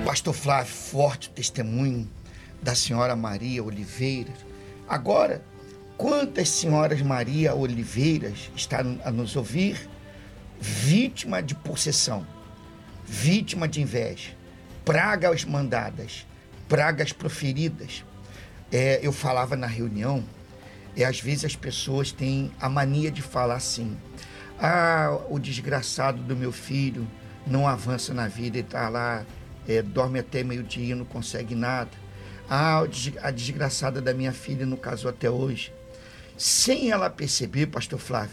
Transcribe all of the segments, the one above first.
Pastor Flávio, forte testemunho da senhora Maria Oliveira. Agora, quantas senhoras Maria Oliveiras estão a nos ouvir, vítima de possessão, vítima de inveja, pragas mandadas, pragas proferidas. Eu falava na reunião, às vezes as pessoas têm a mania de falar assim: o desgraçado do meu filho não avança na vida, ele está lá, dorme até meio-dia e não consegue nada. A desgraçada da minha filha não casou até hoje. Sem ela perceber, pastor Flávio,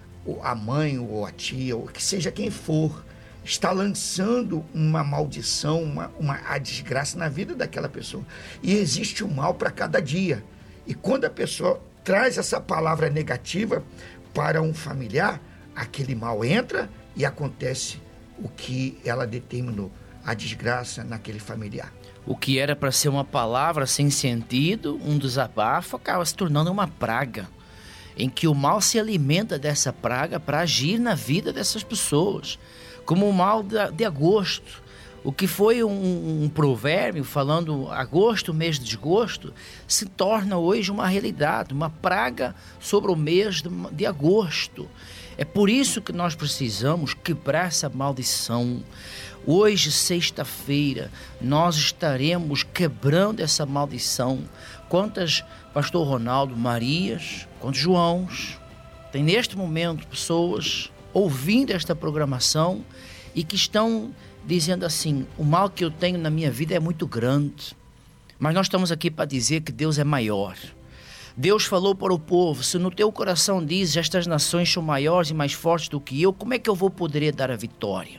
a mãe ou a tia, ou que seja quem for, está lançando uma maldição, a desgraça na vida daquela pessoa. E existe o mal para cada dia. E quando a pessoa traz essa palavra negativa para um familiar, aquele mal entra e acontece o que ela determinou, a desgraça naquele familiar. O que era para ser uma palavra sem sentido, um desabafo, acaba se tornando uma praga, em que o mal se alimenta dessa praga para agir na vida dessas pessoas, como o mal de agosto. O que foi um provérbio falando agosto, mês de desgosto, se torna hoje uma realidade, uma praga sobre o mês de agosto. É por isso que nós precisamos quebrar essa maldição. Hoje, sexta-feira, nós estaremos quebrando essa maldição. Quantas, pastor Ronaldo, Marias, quantos Joãos, tem neste momento pessoas ouvindo esta programação e que estão dizendo assim: o mal que eu tenho na minha vida é muito grande. Mas nós estamos aqui para dizer que Deus é maior. Deus falou para o povo: se no teu coração diz, estas nações são maiores e mais fortes do que eu, como é que eu vou poder dar a vitória?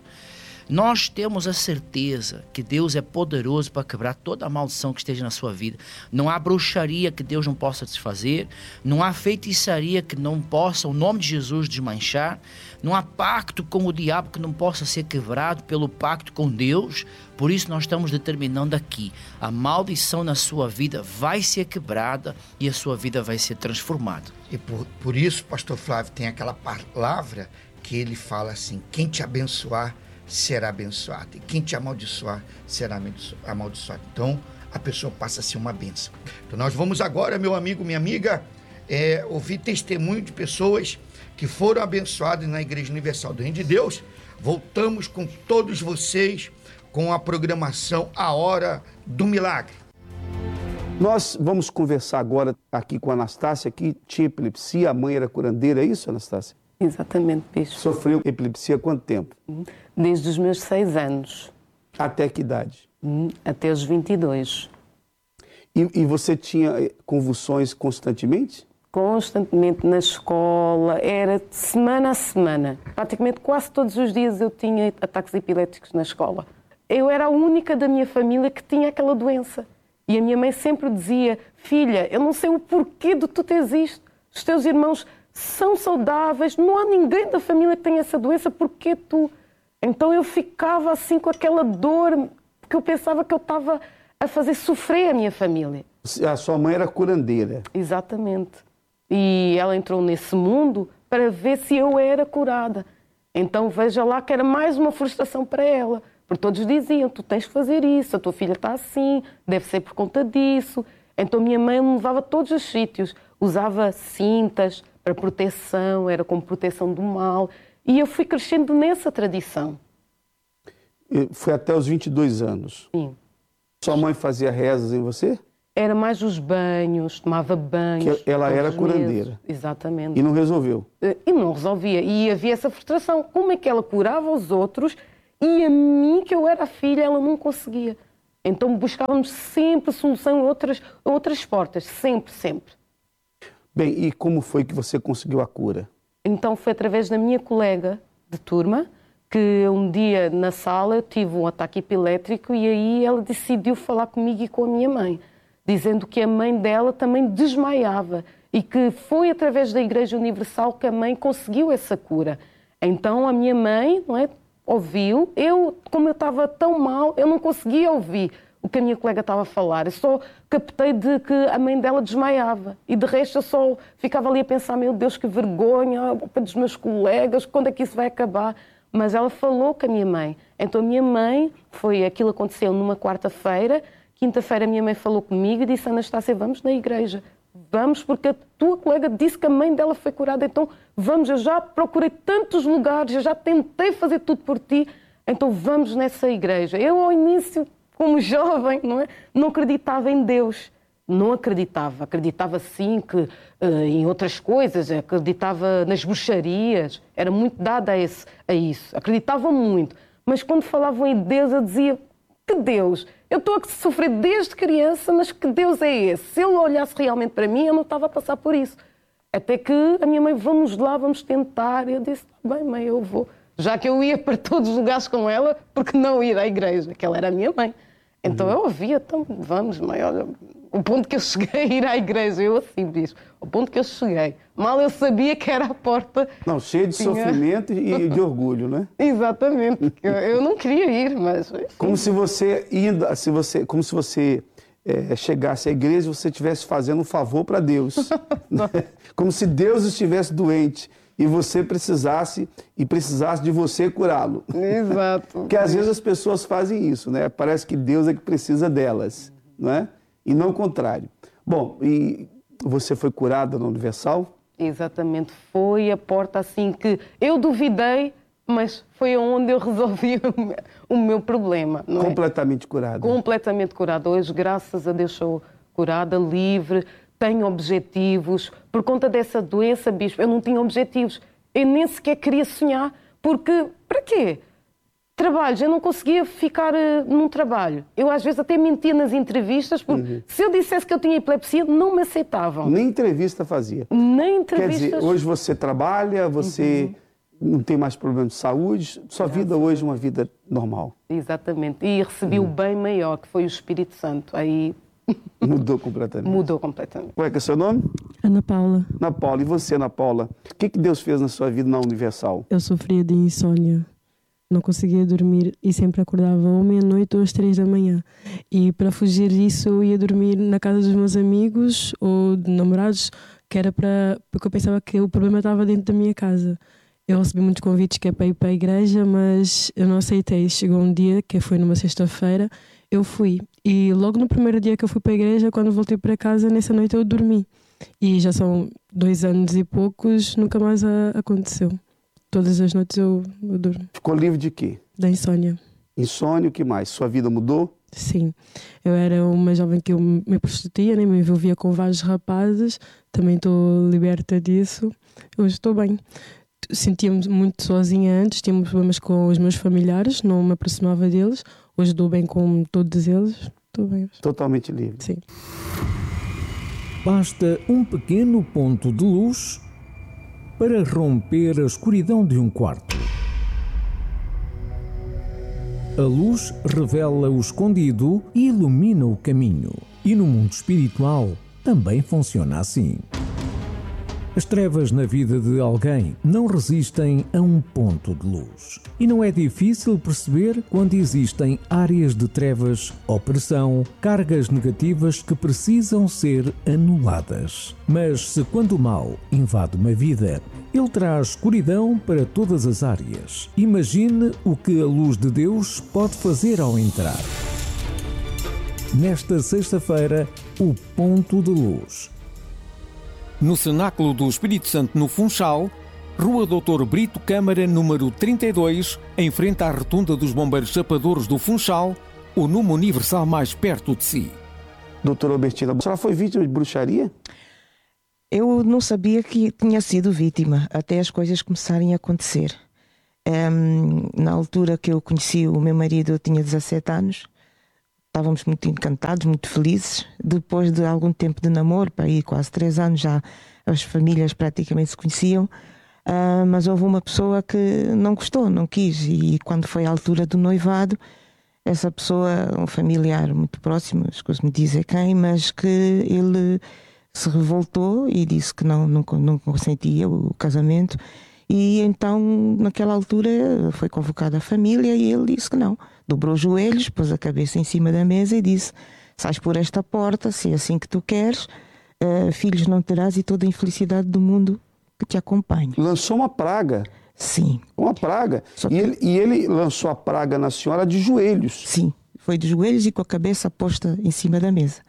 Nós temos a certeza que Deus é poderoso para quebrar toda a maldição que esteja na sua vida. Não há bruxaria que Deus não possa desfazer, não há feitiçaria que não possa o nome de Jesus desmanchar, não há pacto com o diabo que não possa ser quebrado pelo pacto com Deus. Por isso nós estamos determinando aqui: a maldição na sua vida vai ser quebrada e a sua vida vai ser transformada. E por isso, pastor Flávio, tem aquela palavra que ele fala assim: quem te abençoar será abençoado, e quem te amaldiçoar será amaldiçoado. Então a pessoa passa a ser uma bênção. Então nós vamos agora, meu amigo, minha amiga, ouvir testemunho de pessoas que foram abençoadas na Igreja Universal do Reino de Deus. Voltamos com todos vocês com a programação A Hora do Milagre. Nós vamos conversar agora aqui com a Anastácia, que tinha epilepsia, a mãe era curandeira, é isso, Anastácia? Exatamente, bispo. Sofreu epilepsia há quanto tempo? Desde os meus 6 anos. Até que idade? Até os 22. E você tinha convulsões constantemente? Constantemente na escola, era de semana a semana. Praticamente quase todos os dias eu tinha ataques epiléticos na escola. Eu era a única da minha família que tinha aquela doença. E a minha mãe sempre dizia: filha, eu não sei o porquê de tu teres isto. Os teus irmãos são saudáveis, não há ninguém da família que tenha essa doença, porquê tu? Então eu ficava assim com aquela dor, porque eu pensava que eu estava a fazer sofrer a minha família. A sua mãe era curandeira. Exatamente. E ela entrou nesse mundo para ver se eu era curada. Então veja lá que era mais uma frustração para ela, porque todos diziam: tu tens que fazer isso, a tua filha está assim, deve ser por conta disso. Então minha mãe me levava a todos os sítios, usava cintas para proteção, era como proteção do mal. E eu fui crescendo nessa tradição. Foi até os 22 anos? Sim. Sua mãe fazia rezas em você? Era mais os banhos, tomava banhos. Que ela era curandeira. Meses. Exatamente. E não resolveu? E não resolvia. E havia essa frustração. Como é que ela curava os outros e a mim, que eu era a filha, ela não conseguia? Então buscávamos sempre solução em outras portas. Sempre, sempre. Bem, e como foi que você conseguiu a cura? Então foi através da minha colega de turma, que um dia na sala eu tive um ataque epilétrico e aí ela decidiu falar comigo e com a minha mãe, dizendo que a mãe dela também desmaiava e que foi através da Igreja Universal que a mãe conseguiu essa cura. Então a minha mãe, não é, ouviu, como eu estava tão mal, eu não conseguia ouvir o que a minha colega estava a falar. Eu só captei de que a mãe dela desmaiava. E de resto eu só ficava ali a pensar: meu Deus, que vergonha, dos meus colegas, quando é que isso vai acabar? mas ela falou com a minha mãe. Então a minha mãe, aquilo aconteceu numa quarta-feira, quinta-feira a minha mãe falou comigo e disse: Anastácia, vamos na igreja. Vamos, porque a tua colega disse que a mãe dela foi curada, então vamos, eu já procurei tantos lugares, eu já tentei fazer tudo por ti, então vamos nessa igreja. Eu ao início, como jovem, não acreditava em Deus. Não acreditava. Acreditava sim que em outras coisas, acreditava nas bruxarias, era muito dada a isso. Acreditava muito. Mas quando falavam em Deus, eu dizia: que Deus? Eu estou a sofrer desde criança, mas que Deus é esse? Se Ele olhasse realmente para mim, eu não estava a passar por isso. Até que a minha mãe: vamos lá, vamos tentar. Eu disse: tá bem, mãe, eu vou. Já que eu ia para todos os lugares com ela, porque não ir à igreja? Que ela era a minha mãe. Então eu ouvia: então vamos, mãe, olha... O ponto que eu cheguei a ir à igreja, eu assim disse, o ponto que eu cheguei, mal eu sabia que era a porta... Não, cheio de sofrimento e de orgulho, né? Exatamente, eu não queria ir, mas... Como se você chegasse à igreja e você estivesse fazendo um favor para Deus. Como se Deus estivesse doente e você precisasse de você curá-lo. Exato. Porque às vezes as pessoas fazem isso, né? Parece que Deus é que precisa delas, não é? E não o contrário. Bom, e você foi curada na Universal? Exatamente, foi a porta assim que eu duvidei, mas foi onde eu resolvi o meu problema. Não é? Completamente curada? Completamente curada. Hoje, graças a Deus, sou curada, livre, tenho objetivos. Por conta dessa doença, bispo, eu não tinha objetivos. Eu nem sequer queria sonhar, porque, para quê? Trabalhos, eu não conseguia ficar num trabalho. Eu às vezes até mentia nas entrevistas, porque se eu dissesse que eu tinha epilepsia, não me aceitavam. Nem entrevista fazia? Nem entrevistas. Quer dizer, hoje você trabalha, você não tem mais problema de saúde, sua vida hoje é uma vida normal. Exatamente. E recebi o bem maior, que foi o Espírito Santo. Aí... Mudou completamente. Mudou completamente. Qual é que é o seu nome? Ana Paula. Ana Paula. E você, Ana Paula? O que Deus fez na sua vida na Universal? Eu sofria de insônia. Não conseguia dormir e sempre acordava ou meia-noite ou às 3 da manhã. E para fugir disso eu ia dormir na casa dos meus amigos ou de namorados, que era porque eu pensava que o problema estava dentro da minha casa. Eu recebi muitos convites que é para ir para a igreja, mas eu não aceitei. Chegou um dia, que foi numa sexta-feira, eu fui. E logo no primeiro dia que eu fui para a igreja, quando voltei para casa, nessa noite eu dormi. E já são 2 anos e poucos, nunca mais aconteceu. Todas as noites eu durmo. Ficou livre de quê? Da insônia. Insônia, o que mais? Sua vida mudou? Sim. Eu era uma jovem que eu me prostituía, né? Me envolvia com vários rapazes. Também estou liberta disso. Hoje estou bem. Sentia-me muito sozinha antes. Tinha problemas com os meus familiares. Não me aproximava deles. Hoje estou bem com todos eles. Estou bem. Totalmente livre. Sim. Basta um pequeno ponto de luz para romper a escuridão de um quarto. A luz revela o escondido e ilumina o caminho. E no mundo espiritual também funciona assim. As trevas na vida de alguém não resistem a um ponto de luz. E não é difícil perceber quando existem áreas de trevas, opressão, cargas negativas que precisam ser anuladas. Mas se quando o mal invade uma vida, ele traz escuridão para todas as áreas. Imagine o que a luz de Deus pode fazer ao entrar. Nesta sexta-feira, o ponto de luz. No Cenáculo do Espírito Santo, no Funchal, Rua Dr. Brito Câmara, número 32, em frente à Rotunda dos Bombeiros Chapadores do Funchal, o número universal mais perto de si. Doutora Albertina, a senhora foi vítima de bruxaria? Eu não sabia que tinha sido vítima, até as coisas começarem a acontecer. Na altura que eu conheci o meu marido, eu tinha 17 anos. Estávamos muito encantados, muito felizes. Depois de algum tempo de namoro, para aí quase 3 anos, já as famílias praticamente se conheciam. Mas houve uma pessoa que não gostou, não quis. E quando foi a altura do noivado, essa pessoa, um familiar muito próximo, escuso me dizer quem, mas que ele se revoltou e disse que não consentia o casamento. E então, naquela altura, foi convocada a família e ele disse que não. Dobrou os joelhos, pôs a cabeça em cima da mesa e disse: sais por esta porta, se é assim que tu queres, filhos não terás e toda a infelicidade do mundo que te acompanhe. Lançou uma praga. Sim. Uma praga. Só E ele lançou a praga na senhora de joelhos. Sim, foi de joelhos e com a cabeça posta em cima da mesa.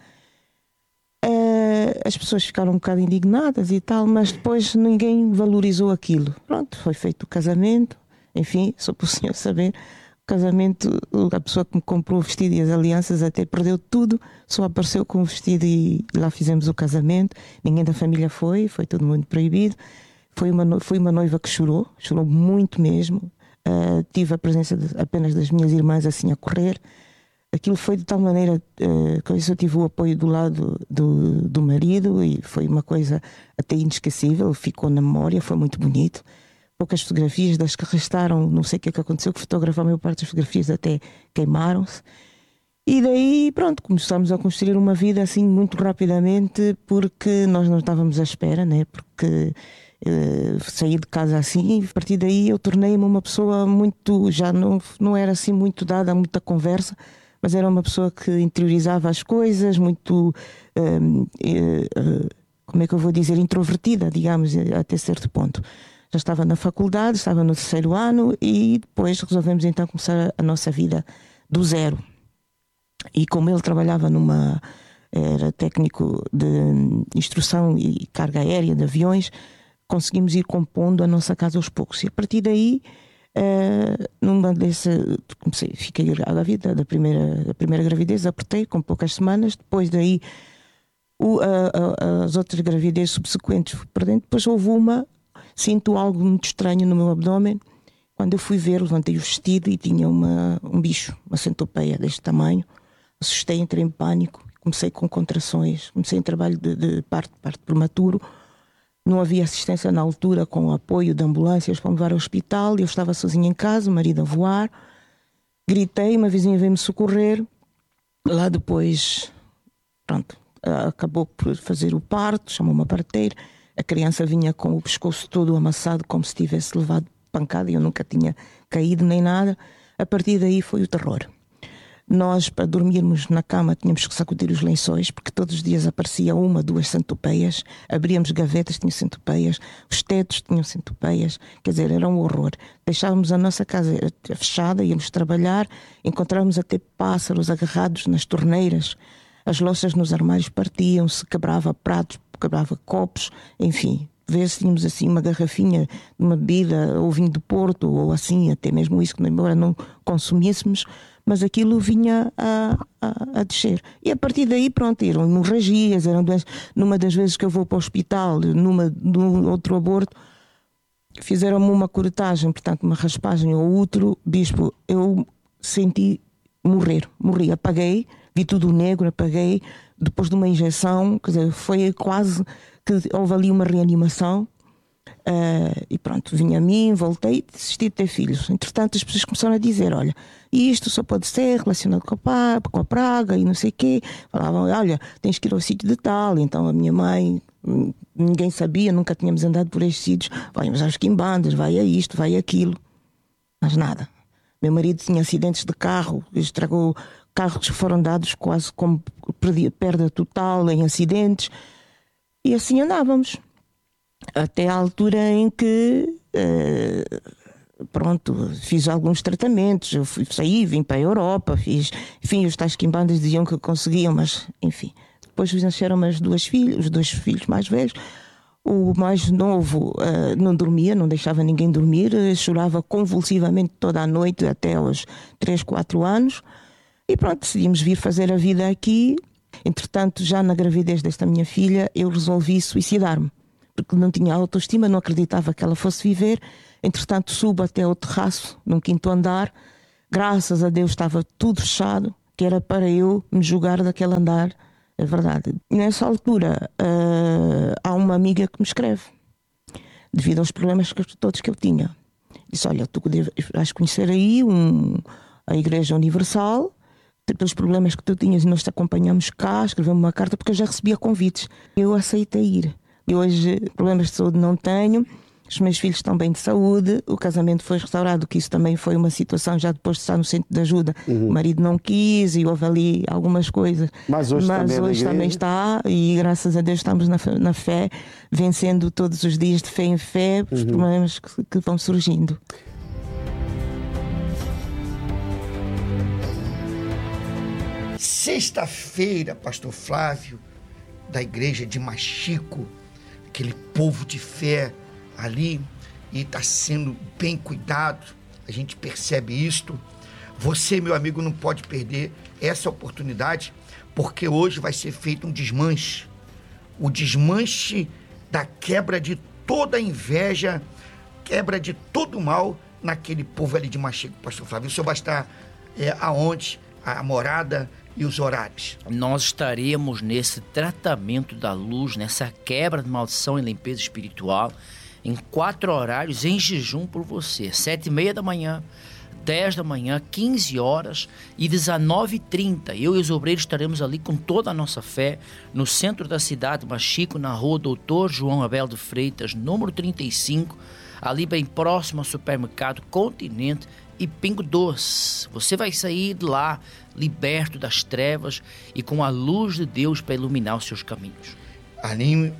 As pessoas ficaram um bocado indignadas e tal, mas depois ninguém valorizou aquilo. Pronto, foi feito o casamento. Enfim, só para o senhor saber, o casamento, a pessoa que me comprou o vestido e as alianças até perdeu tudo, só apareceu com o vestido e lá fizemos o casamento. Ninguém da família foi todo mundo proibido. Foi uma noiva que chorou muito mesmo. Tive a presença apenas das minhas irmãs assim a correr. Aquilo foi de tal maneira que eu tive o apoio do lado do marido e foi uma coisa até inesquecível, ficou na memória, foi muito bonito. Poucas fotografias das que restaram, não sei o que é que aconteceu, que fotografar a maior parte das fotografias até queimaram-se. E daí, pronto, começámos a construir uma vida assim muito rapidamente, porque nós não estávamos à espera, né? Porque saí de casa assim, e a partir daí eu tornei-me uma pessoa muito, já não era assim muito dada a muita conversa, mas era uma pessoa que interiorizava as coisas, muito, como é que eu vou dizer, introvertida, digamos, até certo ponto. Já estava na faculdade, estava no 3º ano e depois resolvemos então começar a nossa vida do zero. E como ele trabalhava era técnico de instrução e carga aérea de aviões, conseguimos ir compondo a nossa casa aos poucos. E a partir daí, fiquei grávida da primeira gravidez, apertei com poucas semanas. Depois daí, as outras gravidezes subsequentes fui perdendo. Depois houve sinto algo muito estranho no meu abdômen. Quando eu fui ver, levantei o vestido e tinha um bicho, uma centopeia deste tamanho. Assustei, entrei em pânico, comecei com contrações, comecei em trabalho de parto prematuro. Não havia assistência na altura com o apoio de ambulâncias para me levar ao hospital. Eu estava sozinha em casa, o marido a voar. Gritei, uma vizinha veio-me socorrer. Lá depois, pronto, acabou por fazer o parto, chamou uma parteira. A criança vinha com o pescoço todo amassado, como se tivesse levado pancada. Eu nunca tinha caído nem nada. A partir daí foi o terror. Nós, para dormirmos na cama, tínhamos que sacudir os lençóis, porque todos os dias aparecia 1, 2 centopeias. Abríamos gavetas, tinha centopeias. Os tetos tinham centopeias. Quer dizer, era um horror. Deixávamos a nossa casa fechada, íamos trabalhar, encontrávamos até pássaros agarrados nas torneiras. As louças nos armários partiam-se, quebrava pratos, quebrava copos, enfim. Vê-se, tínhamos assim uma garrafinha de uma bebida, ou vinho do Porto, ou assim, até mesmo isso, que embora não consumíssemos, mas aquilo vinha a descer. E a partir daí, pronto, eram hemorragias, eram doenças. Numa das vezes que eu vou para o hospital, num outro aborto, fizeram-me uma curetagem, portanto, uma raspagem ao útero. Bispo, eu senti morri, apaguei, vi tudo negro, apaguei. Depois de uma injeção, quer dizer, foi quase que houve ali uma reanimação. E pronto, vim a mim, voltei e desisti de ter filhos. Entretanto, as pessoas começaram a dizer: olha, isto só pode ser relacionado com a praga e não sei o quê. Falavam: olha, tens que ir ao sítio de tal. Então a minha mãe, ninguém sabia, nunca tínhamos andado por estes sítios. Vamos às quimbandas, vai a isto, vai a aquilo. Mas nada. Meu marido tinha acidentes de carro, estragou carros que foram dados quase como perda total em acidentes. E assim andávamos. Até à altura em que, pronto, fiz alguns tratamentos. Eu saí, vim para a Europa, enfim, os tais quimbandas diziam que conseguiam, mas enfim. Depois nasceram os 2 filhos mais velhos. O mais novo não dormia, não deixava ninguém dormir, chorava convulsivamente toda a noite até aos 3, 4 anos. E pronto, decidimos vir fazer a vida aqui. Entretanto, já na gravidez desta minha filha, eu resolvi suicidar-me, porque não tinha autoestima, não acreditava que ela fosse viver. Entretanto, subo até ao terraço, num 5º andar. Graças a Deus estava tudo fechado, que era para eu me jogar daquele andar. É verdade. Nessa altura, há uma amiga que me escreve, devido aos problemas todos que eu tinha. Disse: olha, tu vais conhecer aí a Igreja Universal, pelos problemas que tu tinhas, nós te acompanhamos cá. Escreveu-me uma carta, porque eu já recebia convites. Eu aceitei ir. E hoje problemas de saúde não tenho. Os meus filhos estão bem de saúde, o casamento foi restaurado, que isso também foi uma situação já depois de estar no centro de ajuda. O marido não quis e houve ali algumas coisas. Mas hoje também está, e graças a Deus estamos na fé, vencendo todos os dias de fé em fé os problemas que vão surgindo. Sexta-feira, pastor Flávio, da igreja de Machico, aquele povo de fé ali, e está sendo bem cuidado, a gente percebe isto. Você, meu amigo, não pode perder essa oportunidade, porque hoje vai ser feito um desmanche, o desmanche da quebra de toda a inveja, quebra de todo o mal naquele povo ali de Machico, pastor Flávio. O senhor vai estar aonde? A morada e os horários? Nós estaremos nesse tratamento da luz, nessa quebra de maldição e limpeza espiritual, em 4 horários em jejum por você. 7h30 da manhã, 10 da manhã, 15 horas e 19h30. Eu e os obreiros estaremos ali com toda a nossa fé, no centro da cidade de Machico, na rua Doutor João Abel de Freitas, número 35, ali bem próximo ao supermercado Continente e Pingo Doce. Você vai sair de lá liberto das trevas e com a luz de Deus para iluminar os seus caminhos. Ali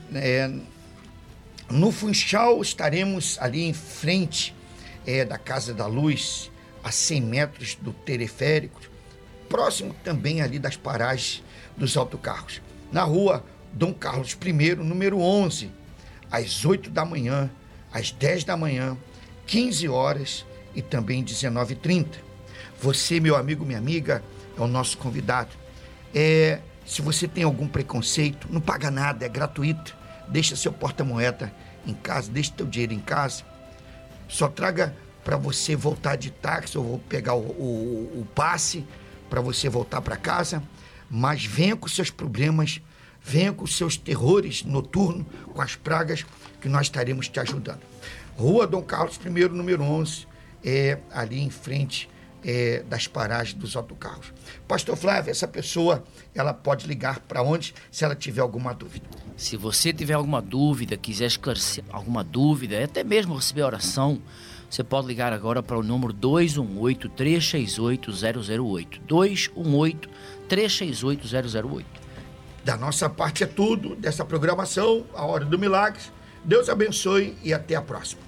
no Funchal estaremos ali em frente da Casa da Luz, a 100 metros do teleférico, próximo também ali das paragens dos autocarros. Na rua Dom Carlos I, número 11, às 8 da manhã, às 10 da manhã, 15 horas e também 19h30. Você, meu amigo, minha amiga, é o nosso convidado. Se você tem algum preconceito, não paga nada, é gratuito. Deixa seu porta-moeda em casa, deixa teu dinheiro em casa. Só traga para você voltar de táxi, eu vou pegar o passe para você voltar para casa, mas venha com seus problemas, venha com seus terrores noturnos, com as pragas, que nós estaremos te ajudando. Rua Dom Carlos I, número 11, ali em frente das paragens dos autocarros. Pastor Flávio, essa pessoa, ela pode ligar para onde, se ela tiver alguma dúvida? Se você tiver alguma dúvida, quiser esclarecer alguma dúvida, até mesmo receber oração, você pode ligar agora para o número 218-368-008. 218-368-008. Da nossa parte é tudo, dessa programação, a Hora do Milagre. Deus abençoe e até a próxima.